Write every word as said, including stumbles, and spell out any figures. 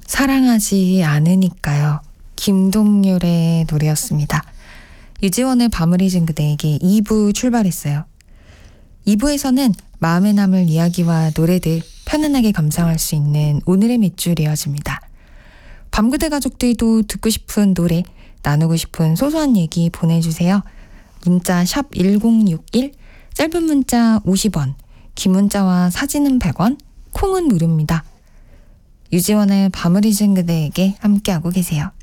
사랑하지 않으니까요. 김동률의 노래였습니다. 유지원의 밤을 잊은 그대에게 이 부 출발했어요. 이 부에서는 마음에 남을 이야기와 노래들 편안하게 감상할 수 있는 오늘의 밑줄 이어집니다. 밤그대 가족들도 듣고 싶은 노래, 나누고 싶은 소소한 얘기 보내주세요. 문자 샵 일공육일, 짧은 문자 오십 원, 긴 문자와 사진은 백 원, 콩은 무료입니다. 유지원의 밤을 잊은 그대에게 함께하고 계세요.